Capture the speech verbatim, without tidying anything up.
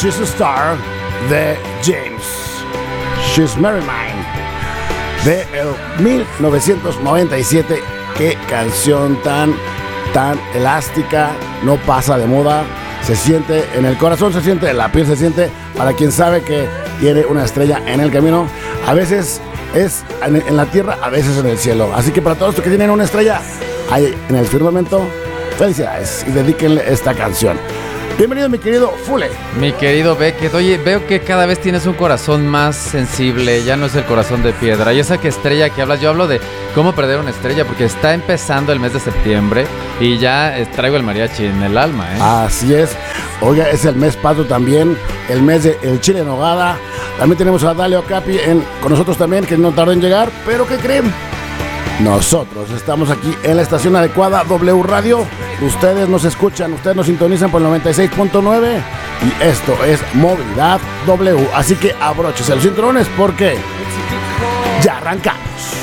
She's a Star de James. She's Mary Mine de el mil novecientos noventa y siete. Qué canción tan, tan elástica, no pasa de moda, se siente en el corazón, se siente en la piel, se siente para quien sabe que tiene una estrella en el camino. A veces es en, en la tierra, a veces en el cielo. Así que para todos los que tienen una estrella ahí en el firmamento, felicidades y dedíquenle esta canción. Bienvenido, mi querido Fule. Mi querido Beckett, oye, veo que cada vez tienes un corazón más sensible, ya no es el corazón de piedra. Y esa que estrella que hablas, yo hablo de cómo perder una estrella, porque está empezando el mes de septiembre y ya traigo el mariachi en el alma, ¿eh? Así es. Oiga, es el mes patrio también, el mes de el chile en nogada. También tenemos a Dalio Capi en, con nosotros también, que no tardó en llegar, pero ¿qué creen? Nosotros estamos aquí en la estación adecuada, W Radio. Ustedes nos escuchan, ustedes nos sintonizan por el noventa y seis punto nueve y esto es Movilidad W. Así que abróchese los cinturones porque ya arrancamos.